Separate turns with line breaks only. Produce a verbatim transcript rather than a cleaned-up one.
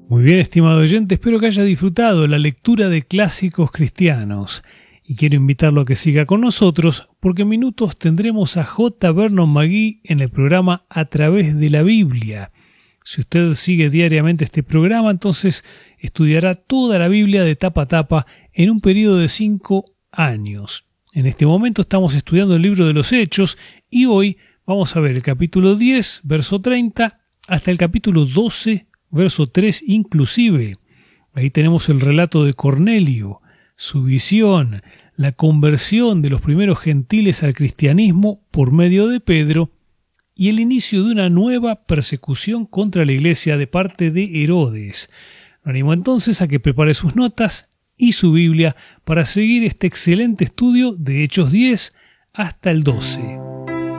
Muy bien, estimado oyente, espero que haya disfrutado la lectura de clásicos cristianos y quiero invitarlo a que siga con nosotros porque en minutos tendremos a J. Vernon McGee en el programa A Través de la Biblia. Si usted sigue diariamente este programa, entonces estudiará toda la Biblia de tapa a tapa en un periodo de cinco años. En este momento estamos estudiando el libro de los Hechos y hoy vamos a ver el capítulo diez, verso treinta, hasta el capítulo doce, verso tres inclusive. Ahí tenemos el relato de Cornelio, su visión, la conversión de los primeros gentiles al cristianismo por medio de Pedro y el inicio de una nueva persecución contra la iglesia de parte de Herodes. Lo animo entonces a que prepare sus notas y su Biblia para seguir este excelente estudio de Hechos diez hasta el doce.